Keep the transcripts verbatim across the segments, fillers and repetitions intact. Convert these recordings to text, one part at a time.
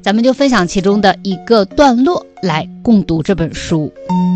咱们就分享其中的一个段落来共读这本书。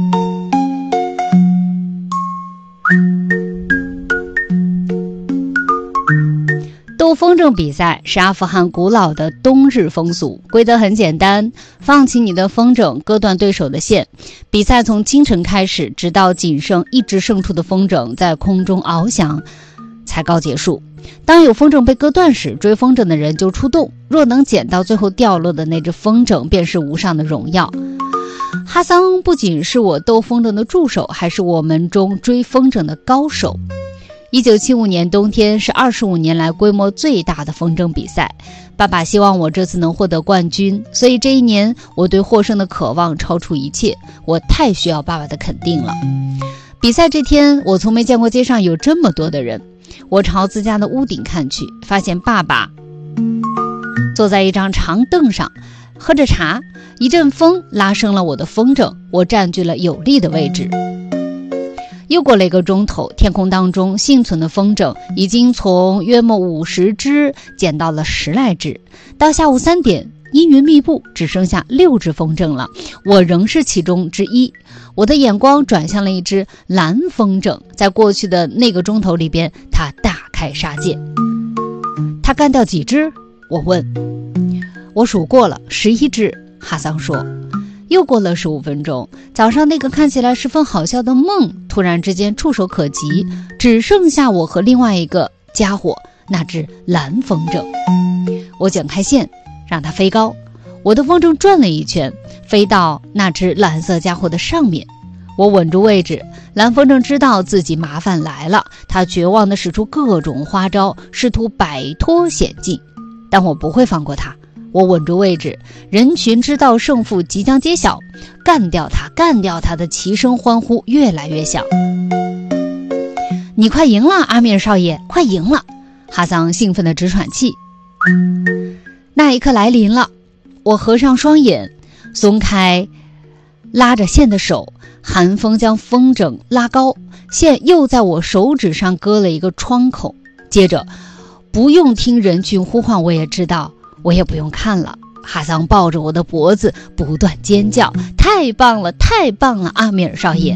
斗风筝比赛是阿富汗古老的冬日风俗，规则很简单，放起你的风筝，割断对手的线。比赛从清晨开始，直到仅剩一只胜出的风筝在空中翱翔才告结束。当有风筝被割断时，追风筝的人就出动，若能捡到最后掉落的那只风筝，便是无上的荣耀。哈桑不仅是我斗风筝的助手，还是我们中追风筝的高手。一九七五年冬天是二十五年来规模最大的风筝比赛，爸爸希望我这次能获得冠军，所以这一年我对获胜的渴望超出一切，我太需要爸爸的肯定了。比赛这天，我从没见过街上有这么多的人。我朝自家的屋顶看去，发现爸爸坐在一张长凳上喝着茶，一阵风拉升了我的风筝，我占据了有利的位置。又过了一个钟头，天空当中幸存的风筝已经从约莫五十只减到了十来只。到下午三点，阴云密布，只剩下六只风筝了，我仍是其中之一。我的眼光转向了一只蓝风筝，在过去的那个钟头里边，它大开杀戒。它干掉几只？我问。我数过了，十一只。哈桑说。又过了十五分钟，早上那个看起来十分好笑的梦突然之间触手可及，只剩下我和另外一个家伙，那只蓝风筝。我剪开线，让它飞高，我的风筝转了一圈，飞到那只蓝色家伙的上面。我稳住位置，蓝风筝知道自己麻烦来了，他绝望地使出各种花招，试图摆脱险境，但我不会放过他。我稳住位置，人群知道胜负即将揭晓，干掉他，干掉他的齐声欢呼越来越响。你快赢了，阿米尔少爷，快赢了！哈桑兴奋地直喘气。那一刻来临了，我合上双眼，松开拉着线的手，寒风将风筝拉高，线又在我手指上割了一个窗口。接着不用听人群呼唤，我也知道，我也不用看了，哈桑抱着我的脖子不断尖叫，太棒了，太棒了，阿米尔少爷！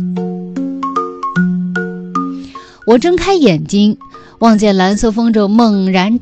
我睁开眼睛，望见蓝色风筝猛然